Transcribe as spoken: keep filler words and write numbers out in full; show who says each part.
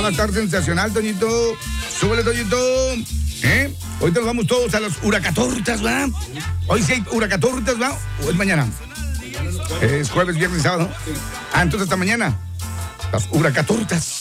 Speaker 1: va a estar sensacional, Toñito. Súbele, Toñito. ¿Eh? Ahorita nos vamos todos a los huracatortas, ¿va? Hoy sí hay huracatortas, ¿va? ¿O es mañana? Es jueves, viernes, sábado. Ah, entonces hasta mañana. Las huracatortas.